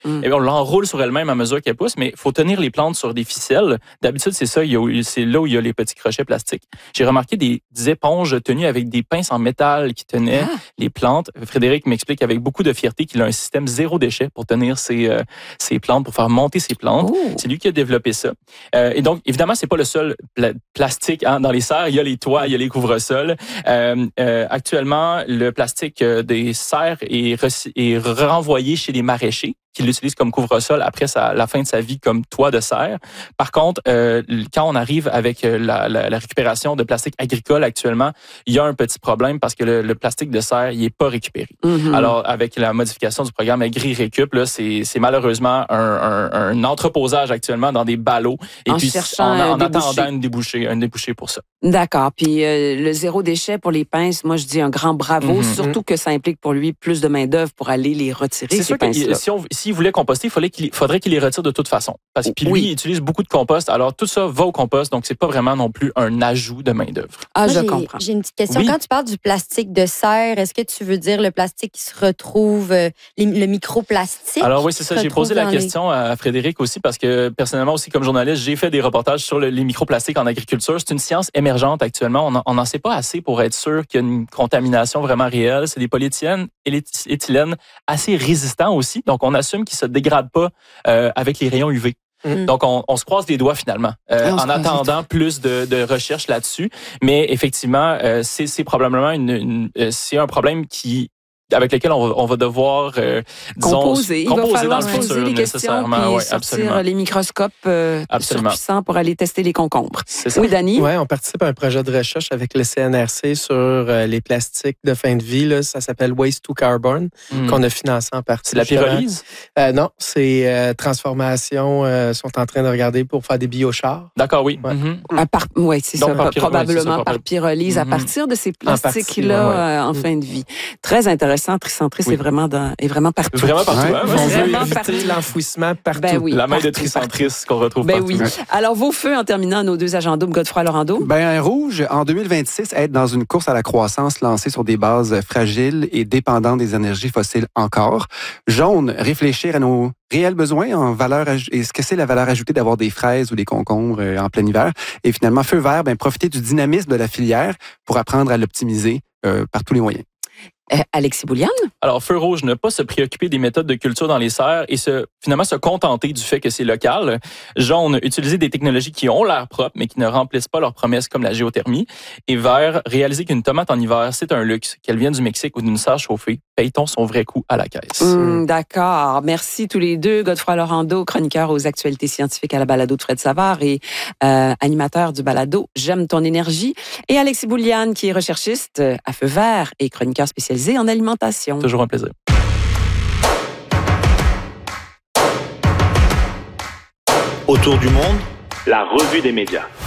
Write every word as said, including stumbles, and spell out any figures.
Mm. Et on l'enroule sur elle-même à mesure qu'elle pousse, mais il faut tenir les plantes sur des ficelles. D'habitude, c'est ça, il y a, c'est là où il y a les petits crochets plastiques. J'ai remarqué des, des éponges tenues avec des pinces en métal qui tenaient ah. les plantes. Frédéric m'explique avec beaucoup de fierté qu'il a un système zéro déchet pour tenir ses, euh, ses plantes, pour faire monter ses plantes. Oh. C'est lui qui a développé ça. Euh, et donc, évidemment, c'est pas le seul pla- plastique hein, dans les serres. Il y a les toits, il y a les couvre-sols. Euh, euh, actuellement, le plastique des serres est, re- est renvoyé chez les maraîchers qui l'utilisent comme couvre-sol après sa, la fin de sa vie comme toit de serre. Par contre, euh, quand on arrive avec la, la, la récupération de plastique agricole actuellement, il y a un petit problème parce que le, le plastique de serre, il est pas récupéré. Mm-hmm. Alors, avec la modification du programme Agri-Récup, là, c'est, c'est malheureusement un, un, un entreposage actuellement dans des ballots et en puis cherchant en, en débouché. attendant une débouchée, un débouché pour ça. D'accord. Puis euh, le zéro déchet pour les pinces, moi je dis un grand bravo, mm-hmm. surtout que ça implique pour lui plus de main-d'œuvre pour aller les retirer. C'est ces sûr pinces-là. que si on, s'il voulait composter, il faudrait qu'il, faudrait qu'il les retire de toute façon. Parce que puis lui, oui. il utilise beaucoup de compost. Alors tout ça va au compost, donc c'est pas vraiment non plus un ajout de main-d'œuvre. Ah, moi, je j'ai, comprends. J'ai une petite question. Oui. Quand tu parles du plastique de serre, est-ce que tu veux dire le plastique qui se retrouve, euh, les, le microplastique? Alors oui, c'est ça. J'ai posé la question les... à Frédéric aussi parce que personnellement aussi comme journaliste, j'ai fait des reportages sur le, les microplastiques en agriculture. C'est une science émergente actuellement. On n'en sait pas assez pour être sûr qu'il y a une contamination vraiment réelle. C'est des polyéthylènes et les éthylènes assez résistants aussi. Donc on assume qu'ils se dégradent pas euh, avec les rayons U V. Mm. Donc, on, on se croise les doigts finalement, euh, en attendant plus de, de recherches là-dessus. Mais effectivement, euh, c'est, c'est probablement une, une, euh, c'est un problème qui avec lequel on va, on va devoir euh, disons, composer. composer Il va falloir dans se le poser futur, des questions puis ouais, sortir absolument. les microscopes euh, surpuissants pour aller tester les concombres. C'est ça. Oui, Dani? Oui, on participe à un projet de recherche avec le C N R C sur euh, les plastiques de fin de vie. Là. Ça s'appelle Waste to Carbon, mm. qu'on a financé en partie. C'est la pyrolyse? Euh, non, c'est euh, transformation. Euh, sont en train de regarder pour faire des biochars. D'accord, oui. Ouais. Mm-hmm. Par, oui, c'est Donc, ça. par pyro- probablement ouais, c'est ça, par pyrolyse mm-hmm. à partir de ces plastiques-là en, partie, ouais. euh, en mm. fin de vie. Très intéressant. Tricentris, oui. c'est vraiment, dans, est vraiment partout. Vraiment partout. Ouais, hein? On veut vraiment éviter partout. l'enfouissement partout. Ben oui, la main partout, de Tricentris qu'on retrouve ben partout. Oui. Alors, vos feux en terminant nos deux agendas, Godefroy Laurando? Ben, rouge, en deux mille vingt-six, être dans une course à la croissance lancée sur des bases fragiles et dépendantes des énergies fossiles encore. Jaune, réfléchir à nos réels besoins en valeur et ce que c'est la valeur ajoutée d'avoir des fraises ou des concombres en plein hiver. Et finalement, feu vert, ben, profiter du dynamisme de la filière pour apprendre à l'optimiser euh, par tous les moyens. Euh, Alexis Bouliane? Alors, feu rouge, ne pas se préoccuper des méthodes de culture dans les serres et se, finalement se contenter du fait que c'est local. Jaune, utiliser des technologies qui ont l'air propres, mais qui ne remplissent pas leurs promesses comme la géothermie. Et vert, réaliser qu'une tomate en hiver, c'est un luxe. Qu'elle vienne du Mexique ou d'une serre chauffée, paye-t-on son vrai coût à la caisse. Mmh, d'accord. Merci tous les deux. Godefroy Laurando, chroniqueur aux actualités scientifiques à la balado de Fred Savard et euh, animateur du balado J'aime ton énergie. Et Alexis Bouliane, qui est recherchiste à Feu vert et chroniqueur spécialisé en alimentation. Toujours un plaisir. Autour du monde, la revue des médias.